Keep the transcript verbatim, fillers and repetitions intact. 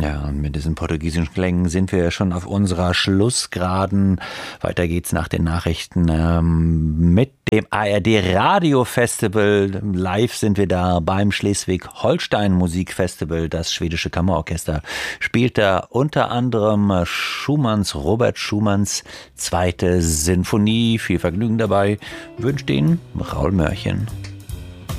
Ja, und mit diesen portugiesischen Klängen sind wir schon auf unserer Schlussgeraden. Weiter geht's nach den Nachrichten ähm, mit dem A R D Radio Festival. Live sind wir da beim Schleswig-Holstein Musikfestival. Das schwedische Kammerorchester spielt da unter anderem Schumanns, Robert Schumanns zweite Sinfonie. Viel Vergnügen dabei wünscht Ihnen Raul Mörchen.